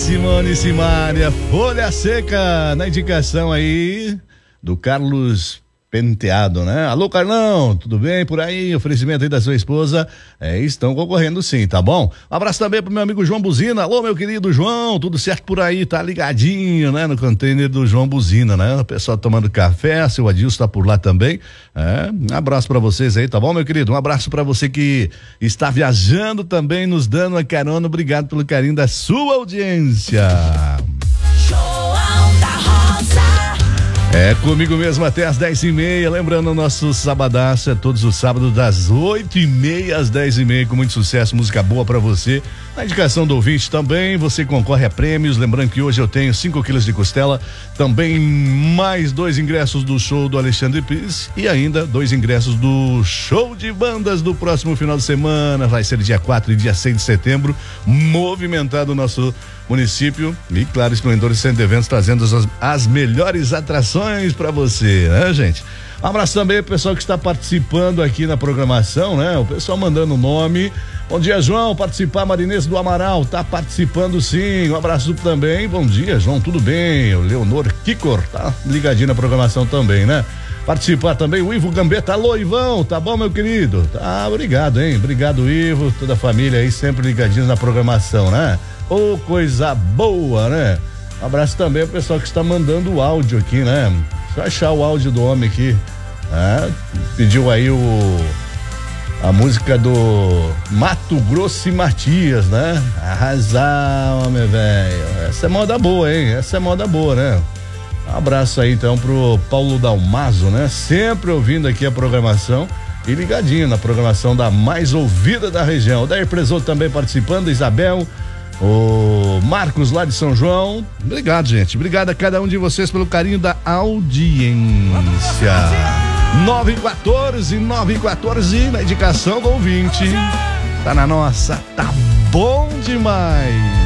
Simone Simaria, Folha Seca, na indicação aí do Carlos Penteado, né? Alô, Carlão, tudo bem por aí? Oferecimento aí da sua esposa, estão concorrendo sim, tá bom? Um abraço também pro meu amigo João Buzina. Alô, meu querido João, tudo certo por aí? Tá ligadinho, né? No container do João Buzina, né? O pessoal tomando café, seu Adilson tá por lá também. Um abraço pra vocês aí, tá bom, meu querido? Um abraço pra você que está viajando também, nos dando uma carona. Obrigado pelo carinho da sua audiência. É comigo mesmo até às 10h30, lembrando o nosso sabadaço é todos os sábados das 8h30 às 10h30, com muito sucesso, música boa pra você. Na indicação do ouvinte também, você concorre a prêmios, lembrando que hoje eu tenho 5 quilos de costela, também mais 2 ingressos do show do Alexandre Pires e ainda 2 ingressos do show de bandas do próximo final de semana, vai ser dia 4 e dia 6 de setembro, movimentado o nosso município e claro, Esplendores Centro de Eventos trazendo as melhores atrações pra você, né, gente? Um abraço também pro pessoal que está participando aqui na programação, né? O pessoal mandando o nome. Bom dia, João, participar, Marinês do Amaral, tá participando sim, um abraço também, bom dia, João, tudo bem? O Leonor Kikor, tá ligadinho na programação também, né? Participar também o Ivo Gambetta. Alô, Ivão, tá bom, meu querido? Tá, obrigado, hein? Obrigado, Ivo, toda a família aí sempre ligadinhos na programação, né? Ô, coisa boa, né? Um abraço também ao pessoal que está mandando o áudio aqui, né? Deixa eu achar o áudio do homem aqui. Pediu aí a música do Mato Grosso e Matias, né? Arrasar, homem, velho. Essa é moda boa, hein? Essa é moda boa, né? Um abraço aí então pro Paulo Dalmazo, né? Sempre ouvindo aqui a programação e ligadinho na programação da mais ouvida da região. O Dair Presoto também participando, Isabel, o Marcos lá de São João. Obrigado, gente. Obrigado a cada um de vocês pelo carinho da audiência. 914 na indicação do ouvinte. Tá na nossa, tá bom demais.